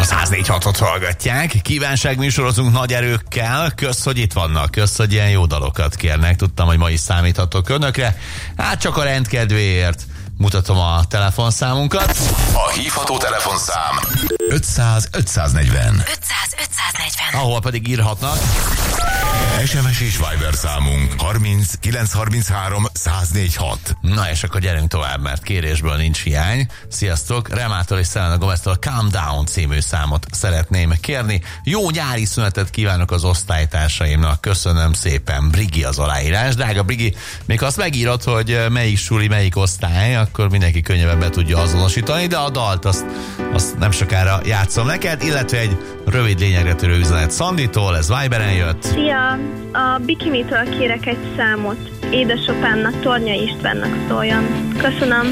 104.6-ot hallgatják. Kívánságműsorozunk nagy erőkkel. Kösz, hogy itt vannak. Kösz, hogy ilyen jó dalokat kérnek. Tudtam, hogy ma is számíthatok önökre. Hát csak a rendkedvéért mutatom a telefonszámunkat. A hívható telefonszám 500 540. 500 540. Ahol pedig írhatnak. SMS és Viber számunk 30 933 1046. Na és akkor gyerünk tovább, mert kérésből nincs hiány. Sziasztok! Remától és Selena Gomeztől a Calm Down című számot szeretném kérni. Jó nyári szünetet kívánok az osztálytársaimnak. Köszönöm szépen. Brigi az aláírás. Drága Brigi, még azt megírod, hogy melyik suli, melyik osztály, akkor mindenki könnyebben be tudja azonosítani, de a dalt azt nem sokára játszom neked, illetve egy rövid lényegre törő üzenet Szanditól, ez Viberen jött. Szia! A Bikimitől kérek egy számot. Édesapámnak, Tornya Istvánnak szóljon. Köszönöm.